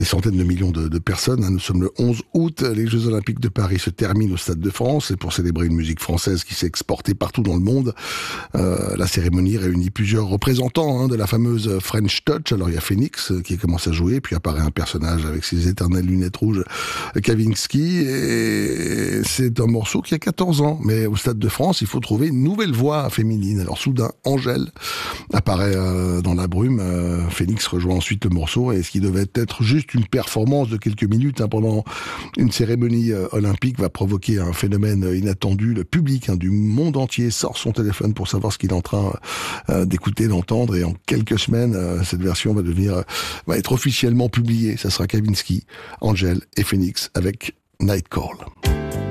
des centaines de millions de personnes. Nous sommes le 11 août. Les Jeux Olympiques de Paris se terminent au Stade de France. Et pour célébrer une musique française qui s'est exportée partout dans le monde, la cérémonie réunit plusieurs représentants de la fameuse French Touch. Alors il y a Phoenix qui commence à jouer, puis apparaît un personnage avec ses éternelles lunettes rouges, Kavinsky. Et c'est un morceau qui a 14 ans. Mais au Stade de France, il faut trouver une nouvelle voix féminine. Alors soudain, Angèle apparaît dans la brume. Phoenix rejoint ensuite le morceau. Et ce qui devait être juste une performance de quelques minutes pendant une cérémonie olympique va provoquer un phénomène inattendu. Le public du monde entier sort son téléphone pour savoir ce qu'il est en train d'écouter, d'entendre, et en quelques semaines, cette version va être officiellement publiée. Ça sera Kavinsky, Angèle et Phoenix avec Night Call.